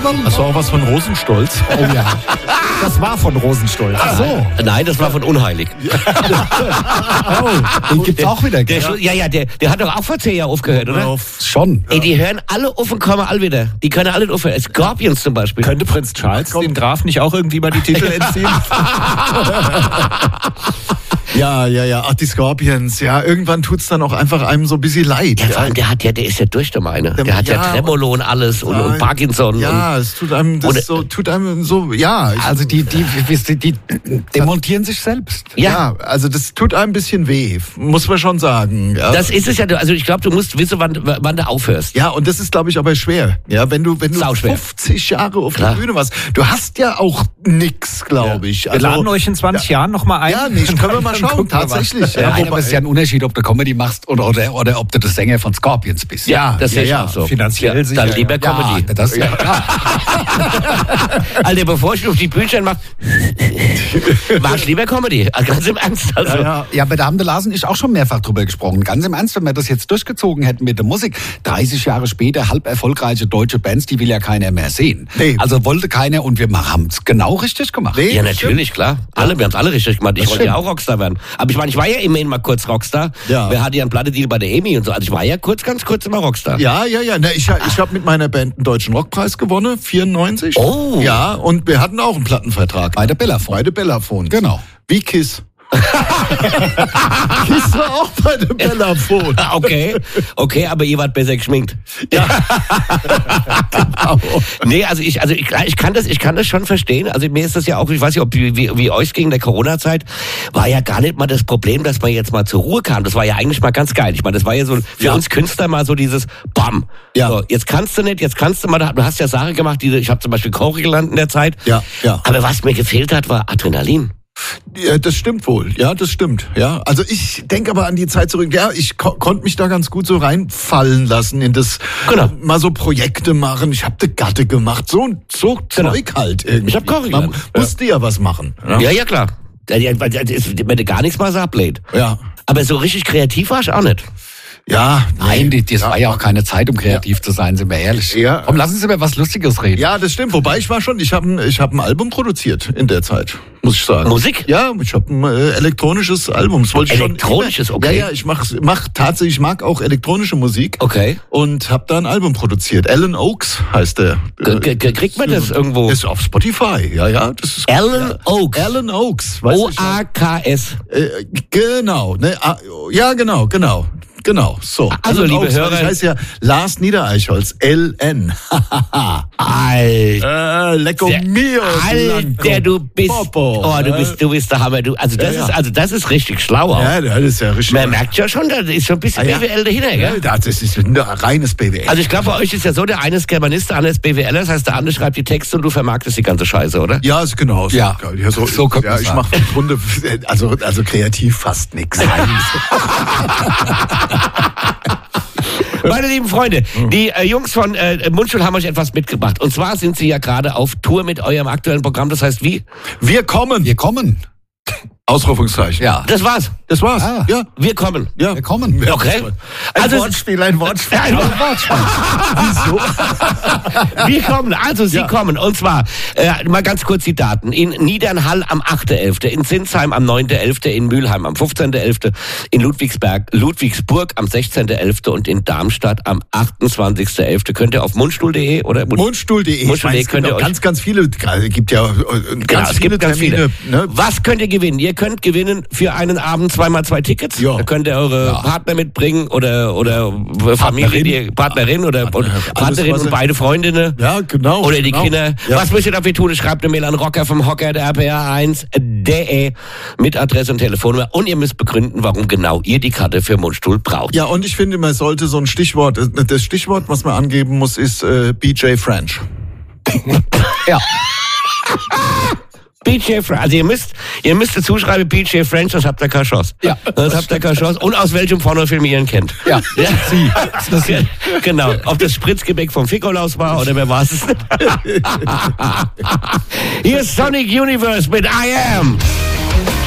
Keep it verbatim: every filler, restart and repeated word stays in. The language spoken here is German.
wollen? Das war auch was von Rosenstolz. Oh ja. Das war von Rosenstolz. Ach so. Nein, das war von Unheilig. Oh, den gibt's auch wieder, Der, gell? ja, ja, der, der hat doch auch vor zehn Jahren aufgehört, oder? Ja. Schon. Ey, die hören alle auf und kommen alle wieder. Die können alle aufhören. Scorpions zum Beispiel. Könnte Prinz Charles dem Graf nicht auch irgendwie mal die Titel entziehen? Ja, ja, ja. Ach, die Scorpions. Ja, irgendwann tut's dann auch einfach einem so ein bisschen leid. Der, ja. vor allem, der hat ja, der ist ja durch, der meine. Der hat ja, Ja, Tremolo und alles und, und Parkinson. Ja, es tut einem das Und- so, tut einem so, ja. Ich, Also die, die, die, die demontieren sich selbst. Und, ja, ja, also das tut einem ein bisschen weh, muss man schon sagen. Ja. das ist es ja. Also ich glaube, du musst wissen, wann, wann du aufhörst. Ja, und das ist, glaube ich, aber schwer. Ja, wenn du, wenn du Sauschwer. fünfzig Jahre auf Klar. der Bühne warst, du hast ja auch nix, glaube ich. Wir laden euch in zwanzig Jahren noch mal ein. Ja, nicht, können wir mal Dann schauen, gucken wir mal. tatsächlich. Ja, Ja, Nein, wobei- aber es ist ja ein Unterschied, ob du Comedy machst oder, oder, oder ob du der Sänger von Scorpions bist. Ja, Das ja, sehe ich ja. auch so. Finanziell ja, sicher, Dann lieber Ja, Comedy. das ist ja klar. Alter, bevor ich auf die Bücher mache, mach ich lieber Comedy. Also ganz im Ernst. Also. ja, ja. Ja, aber da haben der Lars und ich auch schon mehrfach drüber gesprochen. Ganz im Ernst, wenn wir das jetzt durchgezogen hätten mit der Musik, dreißig Jahre später, halb erfolgreiche deutsche Bands, die will ja keiner mehr sehen. Nee. Also wollte keiner und wir haben es genau richtig gemacht. Nee, Ja, das natürlich, klar. Alle, wir haben es alle richtig gemacht. Ich Das wollte ja stimmt. auch Rockstar werden. Aber ich meine, ich war ja immerhin mal kurz Rockstar. Ja. Wer hatte ja einen Plattendeal bei der EMI und so. Also ich war ja kurz, ganz kurz immer Rockstar. Ja, ja, ja. Na, ich ich habe mit meiner Band einen deutschen Rockpreis gewonnen, vierundneunzig. Oh. Ja, und wir hatten auch einen Plattenvertrag. Bei der Bellafon. Beide Bellafons. Genau. Wie Kiss. Kiss war auch bei der Bellafon. Ah, Okay, okay, aber ihr wart besser geschminkt. Ja. Genau. Nee, also ich, also ich, ich kann das, ich kann das schon verstehen. Also mir ist das ja auch, ich weiß nicht, ob wie, wie, wie euch ging in der Corona-Zeit, war ja gar nicht mal das Problem, dass man jetzt mal zur Ruhe kam. Das war ja eigentlich mal ganz geil. Ich meine, das war ja so für Ja. uns Künstler mal so dieses Bam. Ja. So, jetzt kannst du nicht, jetzt kannst du mal. Du hast ja Sachen gemacht, die ich habe zum Beispiel Chore gelernt in der Zeit. Ja, ja. Aber was mir gefehlt hat, war Adrenalin. Ja, das stimmt wohl. Ja, das stimmt. Ja, also ich denke aber an die Zeit zurück. Ja, ich ko konnte mich da ganz gut so reinfallen lassen in das Genau. mal so Projekte machen. Ich habe de Gatte gemacht, so so Genau. Zeug halt irgendwie. Ich hab Choreo Man gelernt. musste ja was machen. Ja. Ja, ja, klar. Ja, ja, weil das ist- Wenn du gar nichts mal so ablehnt. Ja. Aber so richtig kreativ war ich auch nicht. Ja, Nein, die, das war ja auch keine Zeit, um kreativ zu sein, sind wir ehrlich. Ja. Komm, lass uns über was Lustiges reden. Ja, das stimmt. Wobei ich war schon, ich habe ein, ich hab ein Album produziert in der Zeit, muss ich sagen. Musik? Ja, ich habe ein äh, elektronisches Album. Das wollte ich Elektronisches, schon immer- okay. Ja, ja, ich mach, mach tatsächlich, ich mag auch elektronische Musik. Okay. Und habe da ein Album produziert. Alan Oaks heißt der. G- g- g- Kriegt man das irgendwo? Ist auf Spotify. Ja, ja, das ist Alan ja. Oaks. Alan Oaks, weißt O du? A K S. Äh, genau, ne? ah, Ja, genau, genau. Genau, so. Also, Alan liebe Oaks, Hörer- Ich heiße ja Lars Niedereichholz, L N. Alter. äh, Lecco mio. Alter, du bist, Popo. oh, du bist, du bist der Hammer. Du, also das Ja, ja. ist, also das ist richtig schlau auch. Ja, das ist ja richtig. Man merkt ja schon, da ist schon ein bisschen Ah, ja. B W L dahinter, Ja, gell? das ist ein reines B W L. Also ich glaube, bei euch ist ja so, der eine ist Germanist, der andere ist B W L, das heißt, der andere schreibt die Texte und du vermarktest die ganze Scheiße, oder? ja, ist genau so. Ja, ja, so, so könnte ja man ich sagen. mache im Grunde, also, also kreativ fast nichts. Meine lieben Freunde, die äh, Jungs von äh, Mundstuhl haben euch etwas mitgebracht. Und zwar sind sie ja gerade auf Tour mit eurem aktuellen Programm, das heißt wie? Wir kommen. Wir kommen. Ausrufungszeichen. Ja. Das war's. Das war's. Ah. Ja. Wir kommen. Ja. Wir kommen. Okay. Ein Also, Wortspiel, ein Wortspiel. Ja, ein Wortspiel. Wieso? Wir kommen, also Sie Ja. kommen. Und zwar, äh, mal ganz kurz die Daten. In Niedernhall am achten elften, in Sinsheim am neunten elften, in Mülheim am fünfzehnten elften, in Ludwigsberg, Ludwigsburg am sechzehnten elften und in Darmstadt am achtundzwanzigsten elften. Könnt ihr auf mundstuhl punkt de oder Mund- Mundstuhl punkt de. Mundstuhl punkt de Es könnt gibt ihr auch euch... ganz, ganz viele, es gibt ja äh, ganz Genau, es viele gibt ganz Termine. viele. Ne? Was könnt ihr gewinnen? Ihr könnt gewinnen für einen Abend zweimal zwei Tickets. Ja. Da könnt ihr eure Ja. Partner mitbringen oder oder Familie, die Partnerin oder Partner, alles, Partnerin was und ihr- beide Freundinnen. Ja, genau. Oder die genau. Kinder. Ja. Was müsst ihr dafür tun? Schreibt eine Mail an rocker vom Hocker der R P R eins punkt de mit Adresse und Telefonnummer und ihr müsst begründen, warum genau ihr die Karte für Mundstuhl braucht. Ja, und ich finde, man sollte so ein Stichwort, äh, das Stichwort, was man angeben muss, ist äh, B J French. Ja. B J French. Also ihr müsst, ihr müsst dazu schreiben B J French, sonst habt ihr keine Chance. Ja. Sonst habt ihr keine Chance. Und aus welchem Pornofilm ihr ihn kennt. Ja. Ja. Sie. Das ist sie. Genau. Ob das Spritzgebäck vom Fikolaus war oder wer war es? Hier ist Sonic Universe mit I Am.